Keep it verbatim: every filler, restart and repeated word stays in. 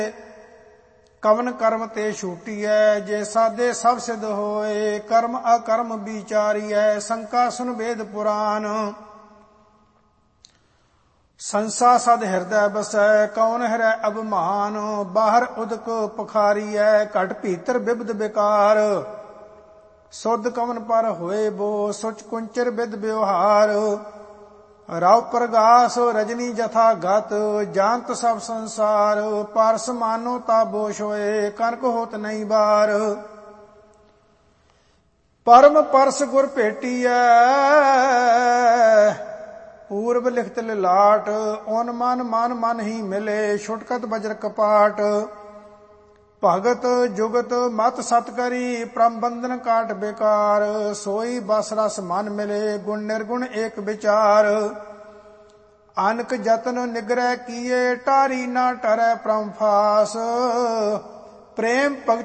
ਕਵਨ ਕਰਮ ਤੇ ਛੂਟੀਐ, ਜੇ ਸਾਦੇ ਸਭ ਸਿਧ ਹੋਏ, ਕਰਮ ਅਕਰਮ ਵਿਚਾਰੀਐ, ਸੰਕਾ ਸੁਨ ਵੇਦ ਪੁਰਾਨ। ਸੰਸਾ ਸਦ ਹਿਰਦੈ ਬਸੈ, ਕੌਣ ਹਰੈ ਅਭਿਮਾਨ, ਬਾਹਰ ਉਦਕ ਪਖਾਰੀਐ, ਘਟ ਭੀਤਰ ਬਿਬਦ ਬਿਕਾਰ। ਸੁਧ ਕਵਨ ਪਰ ਹੋਏ ਬੋ, ਸੁਚ ਕੁੰਚਰ ਬਿਦ ਵਿਵਹਾਰ। ਰਵ ਪ੍ਰਗਾਸ ਰਜਨੀ ਜਥਾ ਗਤ, ਜਾਨਤ ਸਭ ਸੰਸਾਰ। ਪਰਸ ਮਾਨੋ ਤਾ ਬੋਸ਼ ਹੋਏ, ਕਨਕ ਹੋਤ ਨਹੀਂ ਬਾਰ। ਪਰਮ ਪਰਸ ਗੁਰ ਭੇਟੀਐ, ਪੂਰਬ ਲਿਖਤ ਲਿਲਾਟ। ਓਨ ਮਨ ਮਨ ਮਨ ਹੀ ਮਿਲੇ, ਛੁਟਕਤ ਬਜਰ ਕਪਾਟ। ਭਗਤ ਜੁਗਤ ਮਤ ਸਤ ਕਰੀ, ਪ੍ਰਮ ਬੰਧਨ ਕਾਟ ਬੇਕਾਰ। ਸੋਈ ਬਸ ਰਸ ਮਨ ਮਿਲੇ, ਗੁਣ ਨਿਰਗੁਣ ਏਕ ਵਿਚਾਰ। ਅਨਕ ਜਤਨ ਨਿਗਰਹਿ ਕੀਏ, ਟਾਰੀ ਨਾ ਟਰੈ ਪ੍ਰਮ ਫਾਸ। ਪ੍ਰੇਮ ਭਗਤ